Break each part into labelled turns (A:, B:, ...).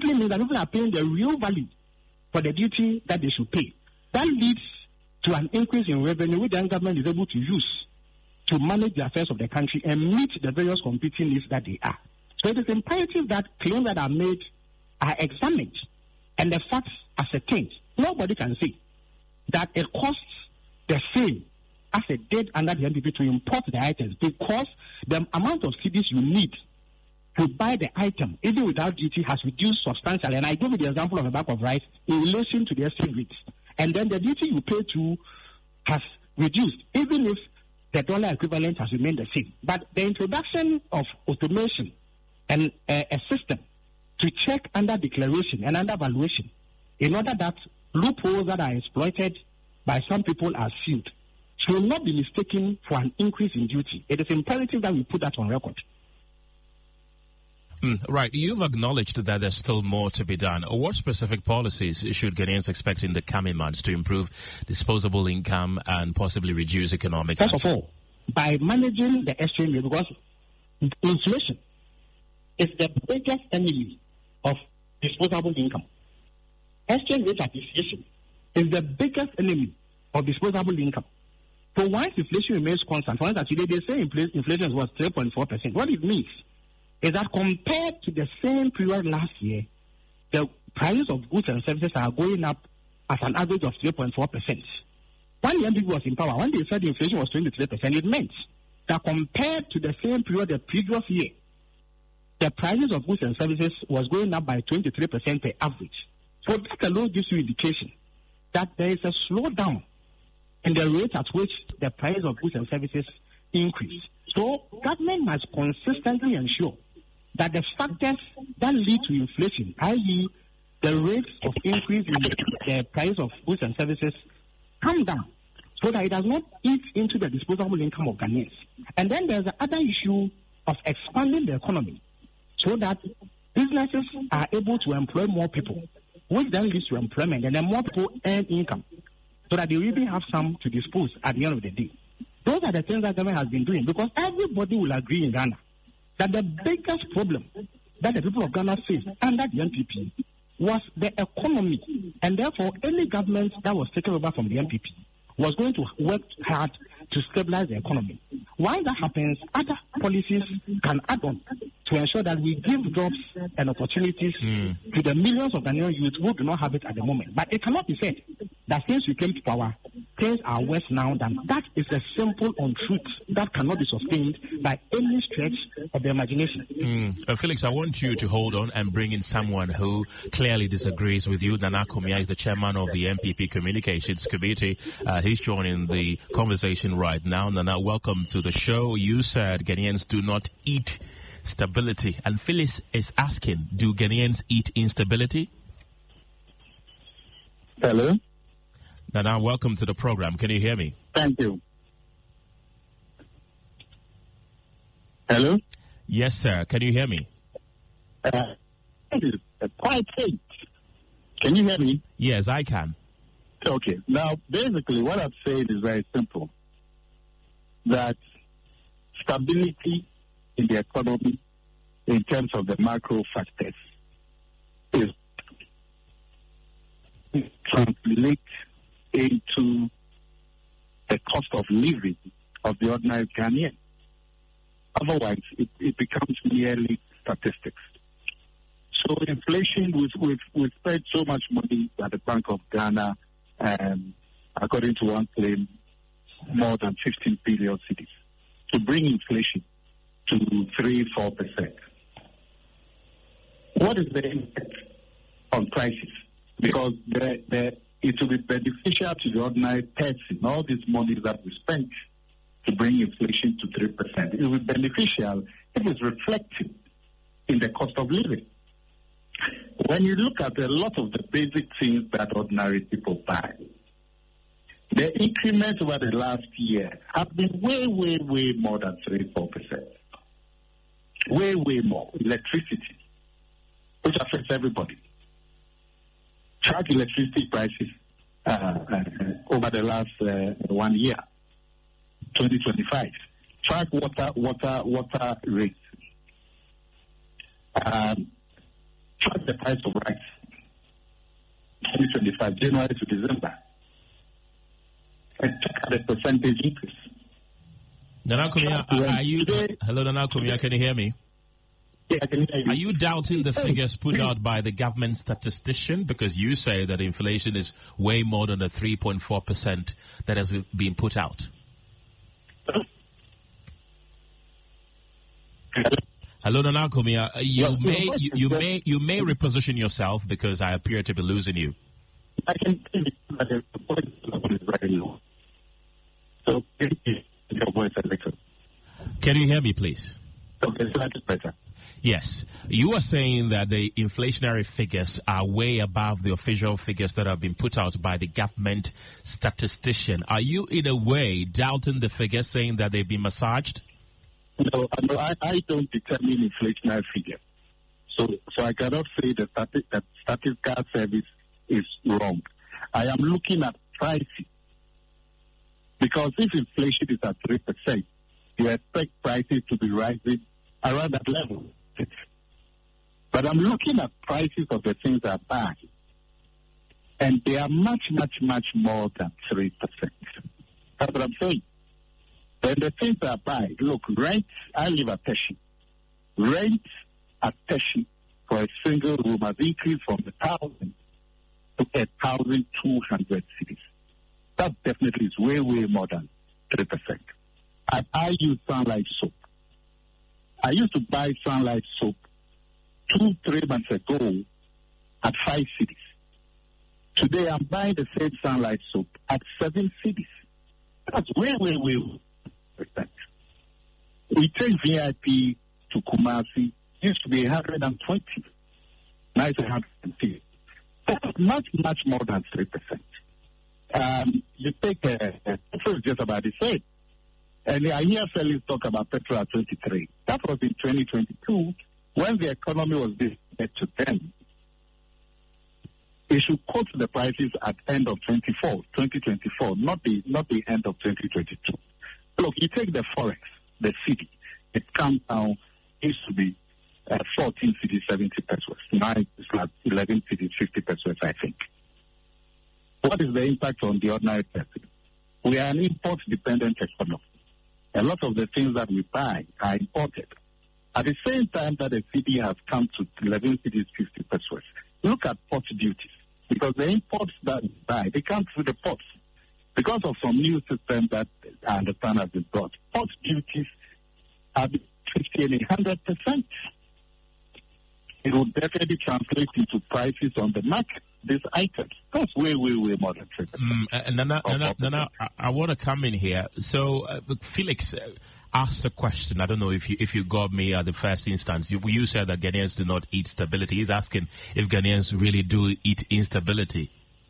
A: simply means that people are paying the real value for the duty that they should pay. That leads to an increase in revenue, which the government is able to use to manage the affairs of the country and meet the various competing needs that they are. So it is imperative that claims that are made are examined and the facts ascertained. Nobody can say that it costs the same as it did under the NPP to import the items, because the amount of cedis you need to buy the item, even without duty, has reduced substantially. And I give you the example of a bag of rice in relation to the exchange rates. And then the duty you pay to has reduced, even if the dollar equivalent has remained the same. But the introduction of automation and a system to check under declaration and under valuation, in order that loopholes that are exploited by some people are sealed, should not be mistaken for an increase in duty. It is imperative that we put that on record.
B: Right. You've acknowledged that there's still more to be done. What specific policies should Ghanaians expect in the coming months to improve disposable income and possibly reduce economic
A: First of all, by managing the exchange rate, because inflation is the biggest enemy of disposable income. Exchange rate appreciation is the biggest enemy of disposable income. So once inflation remains constant, for instance, today they say inflation was 3.4%. What it means is that compared to the same period last year, the prices of goods and services are going up at an average of 3.4%. When the NPP was in power, when they said the inflation was 23%, it meant that compared to the same period the previous year, the prices of goods and services was going up by 23% per average. So that alone gives you indication that there is a slowdown in the rate at which the price of goods and services increase. So government must consistently ensure that the factors that lead to inflation, i.e. the rates of increase in the price of goods and services, come down so that it does not eat into the disposable income of Ghanaians. And then there's the other issue of expanding the economy so that businesses are able to employ more people, which then leads to employment, and then more people earn income so that they really have some to dispose at the end of the day. Those are the things that government has been doing, because everybody will agree in Ghana that the biggest problem that the people of Ghana faced under the NPP was the economy, and therefore any government that was taken over from the NPP was going to work hard to stabilize the economy. While that happens, other policies can add on to ensure that we give jobs and opportunities to the millions of Ghanaian youth who do not have it at the moment. But it cannot be said that since we came to power, things are worse now than that. Is a simple untruth that cannot be sustained by any stretch of the imagination.
B: Felix, I want you to hold on and bring in someone who clearly disagrees with you. Nana Komia is the chairman of the NPP Communications Committee. He's joining the conversation right now. Nana, welcome to the show. You said Ghanaians do not eat stability, and Phyllis is asking, do Ghanaians eat instability?
C: Hello?
B: Nana, welcome to the program. Can you hear me?
C: Thank you. Hello?
B: Yes, sir. Can you hear me?
C: Quite faint. Can you hear me?
B: Yes, I can.
C: Okay. Now, basically, what I've said is very simple. That stability in the economy, in terms of the macro factors, is translate into the cost of living of the ordinary Ghanaian. Otherwise, it becomes merely statistics. So inflation, we've spent so much money at the Bank of Ghana, according to one claim, more than 15 billion cedis, to bring inflation to 3-4%. What is the impact on prices? Because it will be beneficial to the ordinary person, all these monies that we spent to bring inflation to 3%. It will be beneficial if it's reflected in the cost of living. When you look at a lot of the basic things that ordinary people buy, the increments over the last year have been way, way, way more than 3-4%. Way, way more. Electricity, which affects everybody. Track electricity prices over the last 1 year, 2025. Track water rates. track the price of rice 2025, January to December, and check the percentage increase.
B: Nana Kumia, hello, Nana Kumia, can you hear me?
C: Yeah, I can hear you.
B: Are you doubting the figures put out by the government statistician? Because you say that inflation is way more than the 3.4% that has been put out. Hello, Nana Kumia. You may reposition yourself because I appear to be losing you.
C: I can tell you that the point is very low. So, your voice a little.
B: Can you hear me, please?
C: Okay, so that is better.
B: Yes. You are saying that the inflationary figures are way above the official figures that have been put out by the government statistician. Are you, in a way, doubting the figures, saying that they've been massaged?
C: No, I don't determine inflationary figure. So I cannot say that statistical service is wrong. I am looking at pricing. Because if inflation is at 3%, you expect prices to be rising around that level. But I'm looking at prices of the things I buy, and they are much, much, much more than 3%. That's what I'm saying. And the things I buy, look, rent, I live at Teshi. Rent at Teshi for a single room has increased from 1,000 to 1,200 cities. That definitely is way, way more than 3%. I use Sunlight soap. I used to buy Sunlight soap 2-3 months ago at 5 cities. Today I'm buying the same Sunlight soap at 7 cities. That's way, way, way. We take VIP to Kumasi, used to be 120. Now it's 150. That's much, much more than 3%. You take petrol is just about the same. And I hear Felix talk about petrol at 23. That was in 2022 when the economy was distant to them. They should quote the prices at end of 2024, not the end of 2022. Look, you take the forex, the city, it comes down, it used to be 14 cities, 70 pesos. Now it's like 11 cities, 50 pesos, I think. What is the impact on the ordinary person? We are an import-dependent economy. A lot of the things that we buy are imported. At the same time that the city has come to 11 cities, 50 pesos. Look at port duties. Because the imports that we buy, they come through the ports. Because of some new system that I understand has been brought, port duties are 50 and 100%. It will definitely translate into prices on the market, these items. That's way, way, way more than 3%.
B: Nana, I want to come in here. So, Felix asked a question. I don't know if you got me at the first instance. You said that Ghanaians do not eat stability. He's asking if Ghanaians really do eat instability.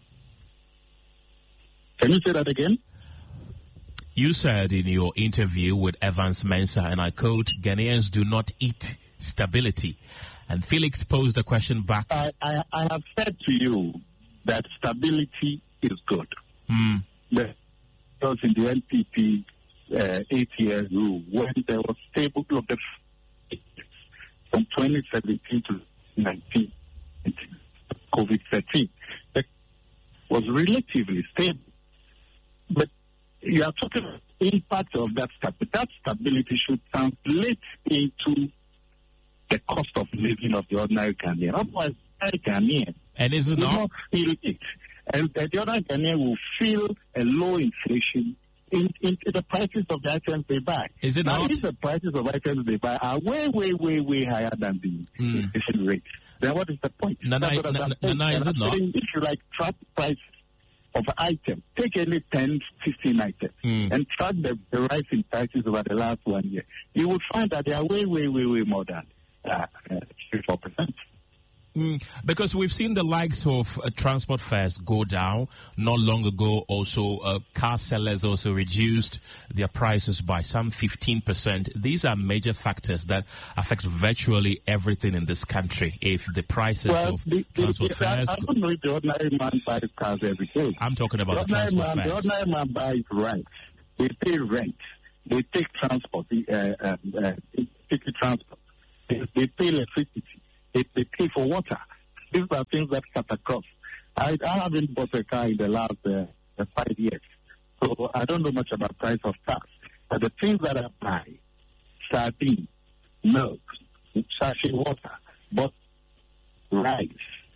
C: Can you say that again?
B: You said in your interview with Evans Mensah, and I quote, Ghanaians do not eat stability. And Felix posed the question back.
C: I have said to you that stability is good. Because in the NPP 8-year rule, when there was stable of the from 2017 to 2019, COVID-13, that was relatively stable. But you are talking about the impact of that stability. That stability should translate into the cost of living of the ordinary Ghanaian. Otherwise, the Ghanaian
B: will
C: not feel it. And the ordinary Ghanaian will feel a low inflation in the prices of the items they buy.
B: Is it
C: now,
B: not?
C: If the prices of items they buy are way, way, way, way higher than the inflation rate, then what is the point?
B: Nana, is it not?
C: If you like track price of items, take any 10, 15 items and track the rise in prices over the last 1 year, you will find that they are way, way, way, way more than 3-4%.
B: Because we've seen the likes of transport fares go down. Not long ago, also, car sellers also reduced their prices by some 15%. These are major factors that affect virtually everything in this country. If the prices of transport fares...
C: I don't know if the ordinary man buys cars every day.
B: I'm talking about the transport fares.
C: The ordinary man buys rent. They pay rent. They take transport, city transport. They pay electricity. They pay for water. These are things that cut across. I haven't bought a car in the last 5 years, so I don't know much about price of cars. But the things that I buy, sardine, milk, sachet water, but rice,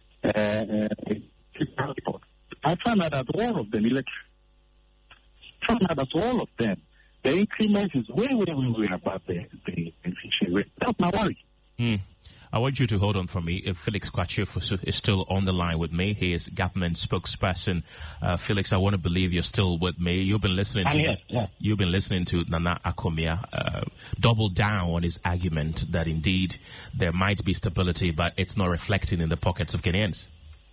C: transport, I found out that all of them, electric, all of them, the increment is way above the inflation rate. That's my worry.
B: I want you to hold on for me. Felix Kwakye is still on the line with me. He is government spokesperson. Felix, I want to believe you're still with me. You've been listening to Nana Akomia double down on his argument that indeed there might be stability, but it's not reflecting in the pockets of Ghanaians.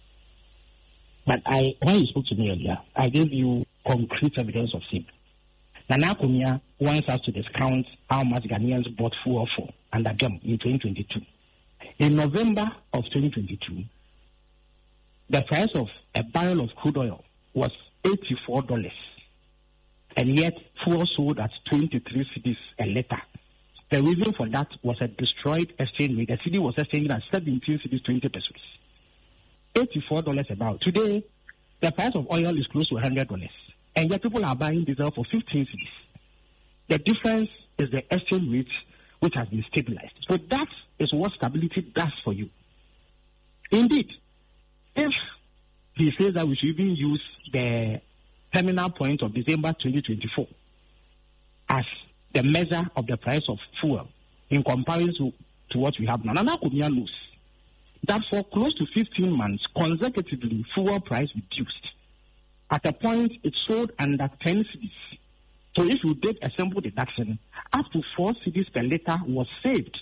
A: But when you spoke to me earlier, I gave you concrete evidence of same. Nana Akomia wants us to discount how much Ghanaians bought fuel for under them in 2022. In November of 2022, the price of a barrel of crude oil was $84, and yet fuel sold at 23 cedis a litre. The reason for that was a destroyed exchange rate. The cedi was exchanging at 17 cedis 20 pesos. $84 a barrel. Today, the price of oil is close to $100, and yet people are buying diesel for 15 cedis. The difference is the exchange rate, which has been stabilized. So that is what stability does for you. Indeed, if he says that we should even use the terminal point of December 2024 as the measure of the price of fuel in comparison to what we have now, Nana Akomia knows that for close to 15 months, consecutively, fuel price reduced. At a point, it sold under 10 cedis. So if you did a simple deduction, up to 4 cedis per litre was saved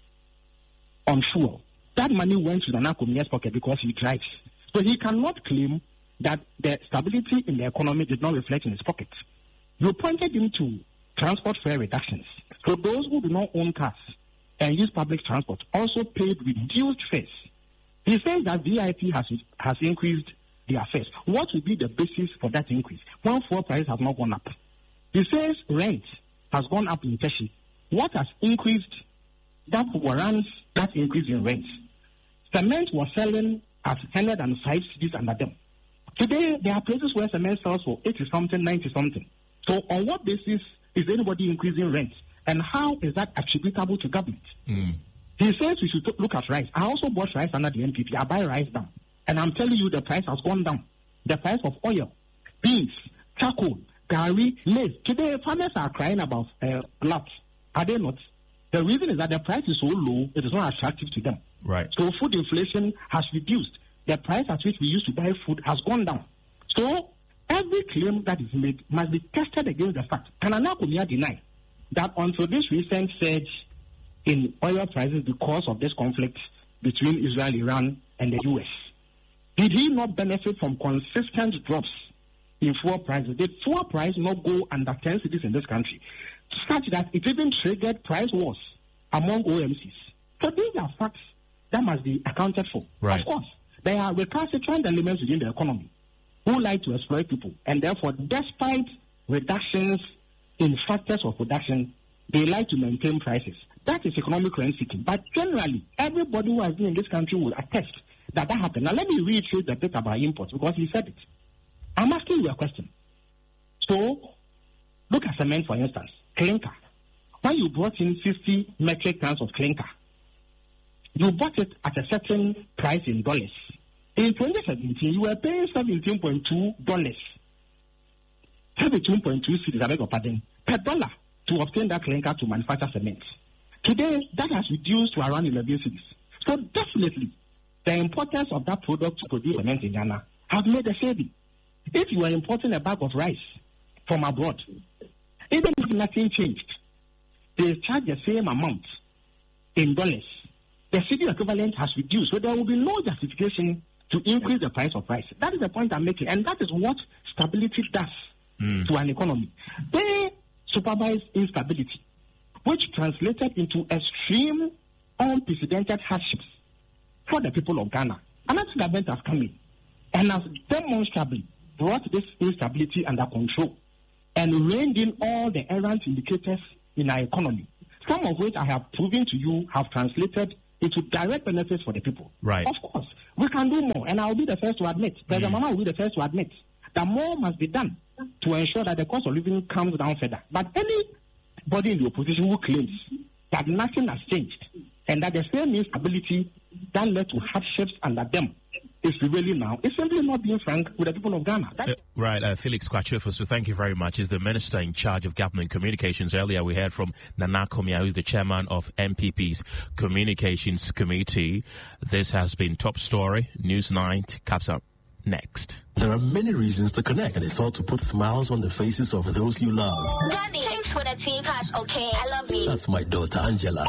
A: on fuel. That money went to Nana Akomia's pocket because he drives. So he cannot claim that the stability in the economy did not reflect in his pocket. You pointed him to transport fare reductions. So those who do not own cars and use public transport also paid reduced fares. He says that VIP has increased their fares. What will be the basis for that increase when fuel prices have not gone up? He says rent has gone up in Teshi. What has increased that warrants that increase in rent? Cement was selling at 105 cedis under them. Today, there are places where cement sells for 80-something, 90-something. So on what basis is anybody increasing rent? And how is that attributable to government? He says we should look at rice. I also bought rice under the NPP. I buy rice down. And I'm telling you the price has gone down. The price of oil, beans, charcoal, gari, maize. Today, farmers are crying about glut. Are they not? The reason is that the price is so low, it is not attractive to them.
B: Right.
A: So food inflation has reduced. The price at which we used to buy food has gone down. So every claim that is made must be tested against the fact. Can Nana Akomia deny that until this recent surge in oil prices because of this conflict between Israel, Iran, and the U.S., did he not benefit from consistent drops in fuel prices? Did fuel price not go under 10 cedis in this country, such that it even triggered price wars among OMCs? So these are facts that must be accounted for.
B: Right.
A: Of course, there are recalcitrant elements within the economy who like to exploit people, and therefore, despite reductions in factors of production, they like to maintain prices. That is economic rent seeking. But generally, everybody who has been in this country will attest that happened. Now, let me reiterate the bit about imports because he said it. I'm asking you a question. So, look at cement, for instance, clinker. When you brought in 50 metric tons of clinker, you bought it at a certain price in dollars. In 2017, you were paying $17.2, 72.2 cedis, I beg your pardon, per dollar to obtain that clinker to manufacture cement. Today, that has reduced to around 11 cedis. So definitely, the importance of that product to produce cement in Ghana has made a saving. If you are importing a bag of rice from abroad, even if nothing changed, they charge the same amount in dollars. The cedi equivalent has reduced, so there will be no justification to increase the price of rice. That is the point I'm making, and that is what stability does to an economy. They supervise instability, which translated into extreme, unprecedented hardships for the people of Ghana. Another government has come in and has demonstrably brought this instability under control and reined in all the errant indicators in our economy, some of which I have proven to you have translated into direct benefits for the people.
B: Right.
A: Of course, We can do more, and I'll be the first to admit, President Mama will be the first to admit, that more must be done to ensure that the cost of living comes down further. But anybody in the opposition who claims that nothing has changed and that the same instability that led to hardships under them is prevailing now, it's simply not being frank with the people of Ghana.
B: Right, Felix Kwachufo, so thank you very much. He's the Minister in charge of Government Communications. Earlier we heard from Nana Komia, who is the chairman of MPP's Communications Committee. This has been Top Story. Newsnight caps up next.
D: There are many reasons to connect, and it's all to put smiles on the faces of those you love.
E: Daddy, thanks for the T-Cash, okay? I love you.
D: That's my daughter, Angela.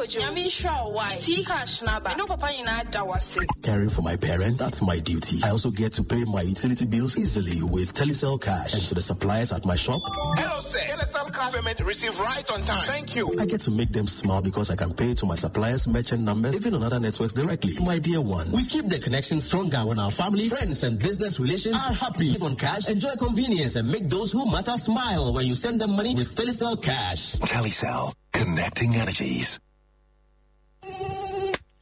D: Caring for my parents, that's my duty. I also get to pay my utility bills easily with Telecel Cash. And to the suppliers at my shop,
F: hello, sir. Telecel Cash payment received right on time. Thank you.
D: I get to make them smile because I can pay to my suppliers' merchant numbers, even on other networks directly. My dear ones, we keep the connection stronger when our family, friends, and business relations are happy. Live on cash, enjoy convenience, and make those who matter smile when you send them money with Telecel Cash.
G: Telecel, connecting energies.